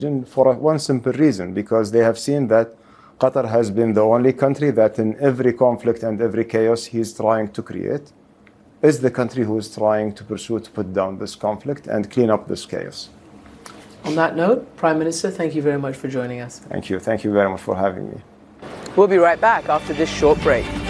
for one simple reason, because they have seen that Qatar has been the only country that in every conflict and every chaos he's trying to create is the country who is trying to pursue to put down this conflict and clean up this chaos. On that note, Prime Minister, thank you very much for joining us. Thank you. Thank you very much for having me. We'll be right back after this short break.